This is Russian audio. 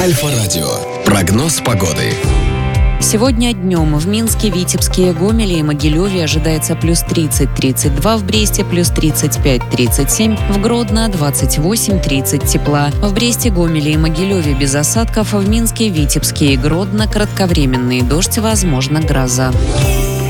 Альфа-радио. Прогноз погоды. Сегодня днем в Минске, Витебске, Гомеле и Могилеве ожидается плюс 30-32, в Бресте плюс 35-37, в Гродно 28-30 тепла. В Бресте, Гомеле и Могилеве без осадков, в Минске, Витебске и Гродно кратковременный дождь, возможно гроза.